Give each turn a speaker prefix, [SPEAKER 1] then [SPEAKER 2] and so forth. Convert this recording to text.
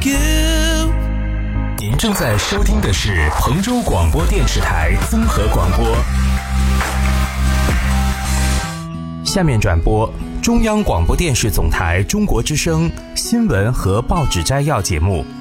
[SPEAKER 1] 您正在收听的是彭州广播电视台综合广播。下面转播中央广播电视总台中国之声新闻和报纸摘要节目。